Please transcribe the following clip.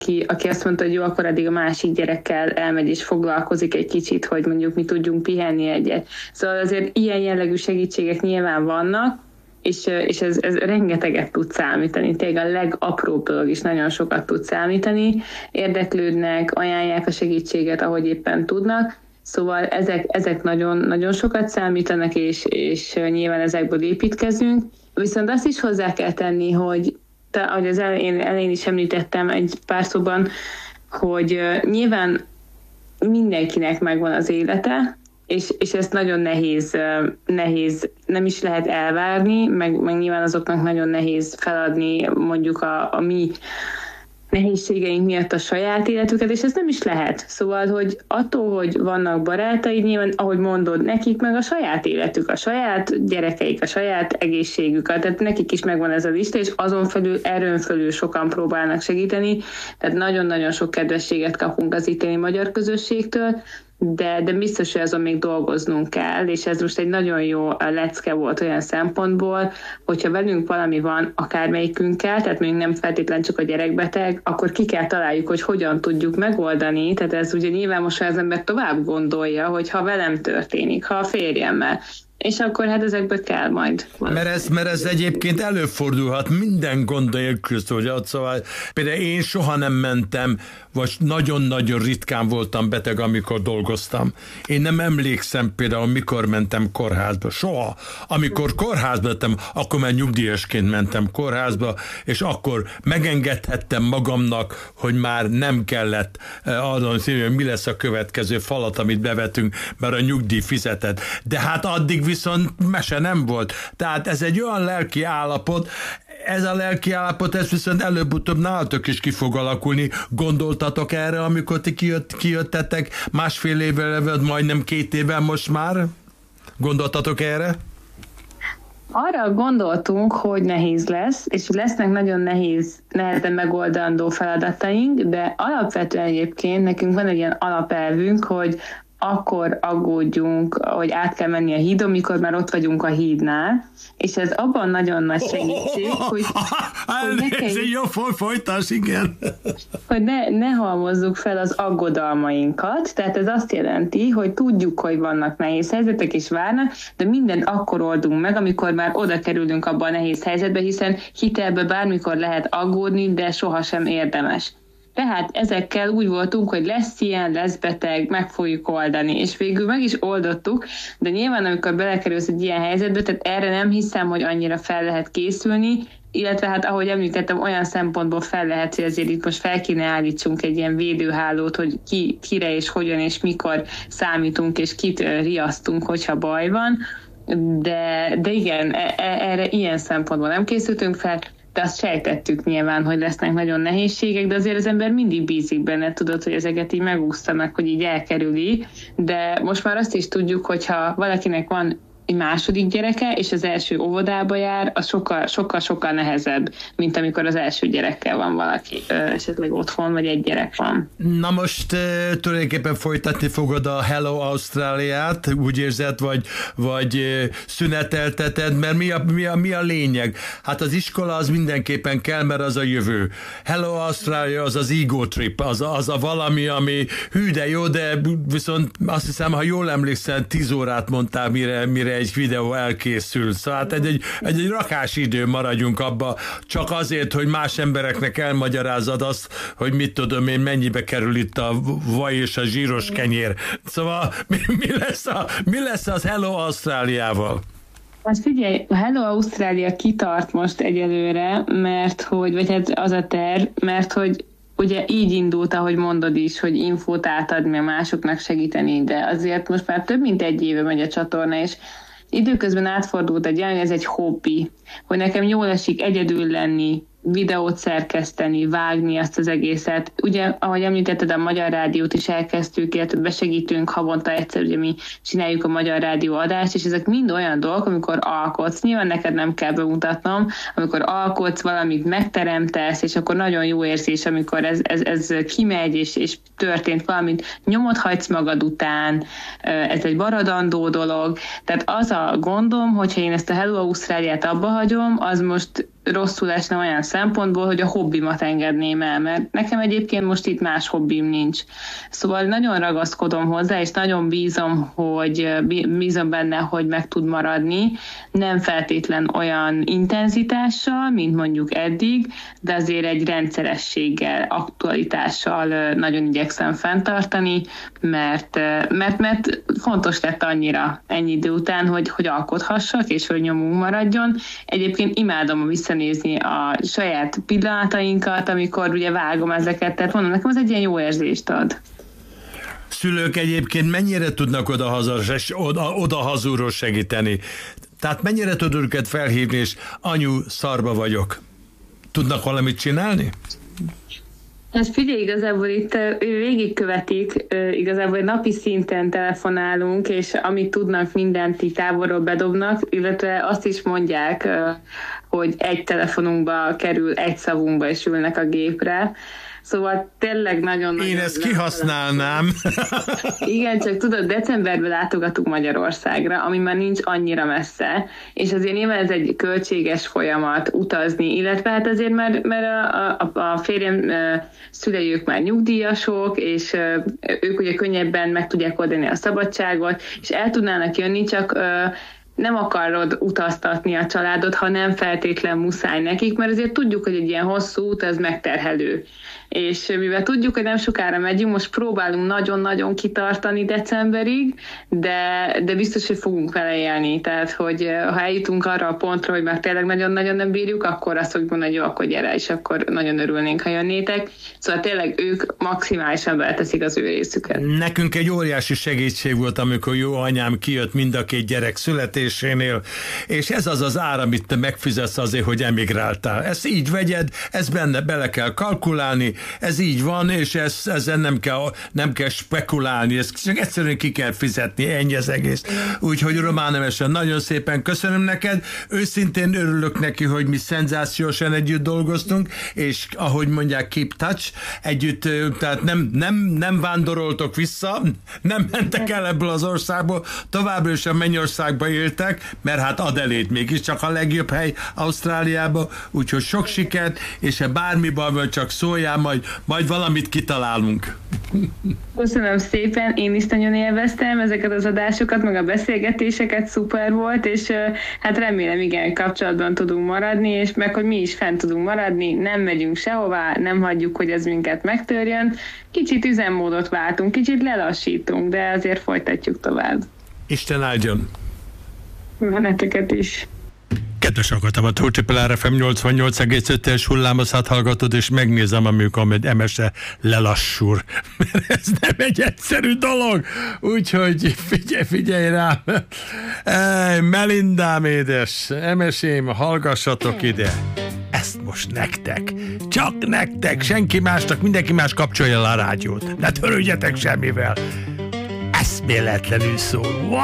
aki azt mondta, hogy jó, akkor addig a másik gyerekkel elmegy és foglalkozik egy kicsit, hogy mondjuk mi tudjunk pihenni egyet. Szóval azért ilyen jellegű segítségek nyilván vannak, és ez rengeteget tud számítani, tényleg a legapróbb dolog is nagyon sokat tud számítani, érdeklődnek, ajánlják a segítséget, ahogy éppen tudnak, szóval ezek nagyon, nagyon sokat számítanak, és nyilván ezekből építkezünk, viszont azt is hozzá kell tenni, hogy ahogy az elején is említettem egy pár szóban, hogy nyilván mindenkinek megvan az élete, és ezt nagyon nehéz, nem is lehet elvárni, meg nyilván azoknak nagyon nehéz feladni mondjuk a mi nehézségeink miatt a saját életüket, és ez nem is lehet. Szóval, hogy attól, hogy vannak barátaid, nyilván, ahogy mondod, nekik meg a saját életük, a saját gyerekeik, a saját egészségük, tehát nekik is megvan ez a lista, és erőn felül sokan próbálnak segíteni, tehát nagyon-nagyon sok kedvességet kapunk az itteni magyar közösségtől, de biztos, hogy azon még dolgoznunk kell, és ez most egy nagyon jó lecke volt olyan szempontból, hogyha velünk valami van akármelyikünkkel, tehát még nem feltétlen csak a gyerekbeteg, akkor ki kell találjuk, hogy hogyan tudjuk megoldani, tehát ez ugye nyilván most az ember tovább gondolja, hogy ha velem történik, ha a férjemmel, és akkor hát ezekből kell majd. Mert ez egyébként előfordulhat minden gond nélkül, szóval például én soha nem mentem, vagy nagyon-nagyon ritkán voltam beteg, amikor dolgoztam. Én nem emlékszem például, mikor mentem kórházba. Soha. Amikor kórházba lettem, akkor már nyugdíjasként mentem kórházba, és akkor megengedhettem magamnak, hogy már nem kellett arra, hogy mi lesz a következő falat, amit bevetünk, mert a nyugdíj fizetett. De hát addig viszont mese nem volt. Tehát ez egy olyan lelki állapot, ez a lelki állapot, ez viszont előbb-utóbb nálatok is ki fog alakulni. Gondoltatok erre, amikor ti kijöttetek másfél évvel, vagy majdnem 2 évvel most már? Gondoltatok erre? Arra gondoltunk, hogy nehéz lesz, és lesznek nagyon nehezen megoldandó feladataink, de alapvetően egyébként nekünk van egy ilyen alapelvünk, hogy akkor aggódjunk, hogy át kell menni a hídon, mikor már ott vagyunk a hídnál, és ez abban nagyon nagy segítség, hogy igen. Hogy ne halmozzuk fel az aggodalmainkat, tehát ez azt jelenti, hogy tudjuk, hogy vannak nehéz helyzetek, és várnak, de mindent akkor oldunk meg, amikor már oda kerülünk abba a nehéz helyzetbe, hiszen hitelbe bármikor lehet aggódni, de sohasem érdemes. Tehát ezekkel úgy voltunk, hogy lesz ilyen, lesz beteg, meg fogjuk oldani, és végül meg is oldottuk, de nyilván amikor belekerülsz egy ilyen helyzetbe, tehát erre nem hiszem, hogy annyira fel lehet készülni, illetve hát ahogy említettem, olyan szempontból fel lehet, hogy azért itt most fel kéne állítsunk egy ilyen védőhálót, hogy kire és hogyan és mikor számítunk, és kit riasztunk, hogyha baj van, de igen, erre ilyen szempontból nem készültünk fel, de azt sejtettük nyilván, hogy lesznek nagyon nehézségek, de azért az ember mindig bízik benne, tudod, hogy ezeket így megúsztanak, hogy így elkerüli, de most már azt is tudjuk, hogyha valakinek van egy második gyereke, és az első óvodába jár, az sokkal nehezebb, mint amikor az első gyerekkel van valaki, esetleg otthon, vagy egy gyerek van. Na most tulajdonképpen folytatni fogod a Hello Ausztráliát, úgy érzed, vagy szünetelteted, mert mi a lényeg? Hát az iskola az mindenképpen kell, mert az a jövő. Hello Ausztrália az az ego trip, az a valami, ami hű, de jó, de viszont azt hiszem, ha jól emlékszel, 10 órát mondtál, mire egy videó elkészül. Szóval hát egy rakás idő, maradjunk abba, csak azért, hogy más embereknek elmagyarázzad azt, hogy mit tudom én, mennyibe kerül itt a vaj és a zsíros kenyér. Szóval mi lesz az Hello Ausztráliával? Hát figyelj, a Hello Ausztrália kitart most egyelőre, mert hogy, vagy hát az a terv, mert hogy ugye így indult, ahogy mondod is, hogy infót átadni, másoknak segíteni, de azért most már több mint 1 éve megy a csatorna, és időközben átfordult egy olyan, ez egy hobbi, hogy nekem jól esik egyedül lenni, videót szerkeszteni, vágni azt az egészet. Ugye, ahogy említetted, a Magyar Rádiót is elkezdtük, illetve besegítünk havonta egyszer, ugye mi csináljuk a Magyar Rádió adást, és ezek mind olyan dolgok, amikor alkotsz. Nyilván neked nem kell bemutatnom, amikor alkotsz, valamit megteremtesz, és akkor nagyon jó érzés, amikor ez kimegy, és történt valamit, nyomot hagysz magad után, ez egy maradandó dolog. Tehát az a gondom, hogyha én ezt a Hello Ausztráliát abba hagyom, az most rosszul esne olyan szempontból, hogy a hobbimat engedném el, mert nekem egyébként most itt más hobbim nincs. Szóval nagyon ragaszkodom hozzá, és nagyon bízom benne, hogy meg tud maradni, nem feltétlen olyan intenzitással, mint mondjuk eddig, de azért egy rendszerességgel, aktualitással nagyon igyekszem fenntartani, mert fontos lett annyira ennyi idő után, hogy alkothassak, és hogy nyomunk maradjon. Egyébként imádom visszanézni a saját pillanatainkat, amikor ugye vágom ezeket, tehát mondom, nekem ez egy ilyen jó érzést ad. Szülők egyébként mennyire tudnak oda hazúról segíteni? Tehát mennyire tudod őket felhívni, és anyu, szarba vagyok? Tudnak valamit csinálni? Hát figyelj, igazából itt végigkövetik, igazából napi szinten telefonálunk, és amit tudnak, mindent így távolról bedobnak, illetve azt is mondják, hogy egy telefonunkba kerül, egy szavunkba, és ülnek a gépre. Szóval tényleg nagyon... Én ezt kihasználnám. Igen, csak tudod, decemberben látogatunk Magyarországra, ami már nincs annyira messze, és azért nyilván ez egy költséges folyamat utazni, illetve hát azért mert a férjem szülei, ők már nyugdíjasok, és ők ugye könnyebben meg tudják oldani a szabadságot, és el tudnának jönni, csak... nem akarod utaztatni a családot, ha nem feltétlen muszáj nekik, mert azért tudjuk, hogy egy ilyen hosszú út az megterhelő. És mivel tudjuk, hogy nem sokára megyünk, most próbálunk nagyon-nagyon kitartani decemberig, de biztos, hogy fogunk vele élni. Tehát, hogy ha eljutunk arra a pontra, hogy már tényleg nagyon-nagyon nem bírjuk, akkor azt fogjuk mondani, hogy jó, akkor gyere, és akkor nagyon örülnénk, ha jönnétek. Szóval tényleg ők maximálisan beleteszik az ő részüket. Nekünk egy óriási segítség volt, amikor jó anyám kijött mind a két gyerek születésénél, és ez az az ár, amit te megfizetsz azért, hogy emigráltál. Ezt így vegyed, ezt bele kell kalkulálni, ez így van, és ezzel nem kell spekulálni, ezt csak egyszerűen ki kell fizetni, ennyi az egész. Úgyhogy Román Emesen nagyon szépen köszönöm neked, őszintén örülök neki, hogy mi szenzációsan együtt dolgoztunk, és ahogy mondják, keep touch, együtt, tehát nem vándoroltok vissza, nem mentek el ebből az országból, továbbra is a Mennyországba éltek, mert hát Adelaide mégiscsak a legjobb hely Ausztráliába, úgyhogy sok sikert, és ha bármi baj van, csak szóljál, majd valamit kitalálunk. Köszönöm szépen, én is nagyon élveztem ezeket az adásokat, meg a beszélgetéseket, szuper volt, és hát remélem, igen, kapcsolatban tudunk maradni, és meg, hogy mi is fent tudunk maradni, nem megyünk sehová, nem hagyjuk, hogy ez minket megtörjön. Kicsit üzemmódot váltunk, kicsit lelassítunk, de azért folytatjuk tovább. Isten áldjon! Benneteket is! Kedves hallgatom, a Tóth FM 88,5-es hullámozhat hallgatod, és megnézem, amikor Emese lelassul. Mert ez nem egy egyszerű dolog. Úgyhogy figyelj rám. Melindám édes, Emesém, hallgassatok ide. Ezt most nektek. Csak nektek, senki másnak, mindenki más kapcsolja le a rádiót. Ne törődjetek semmivel. Eszméletlenül szól.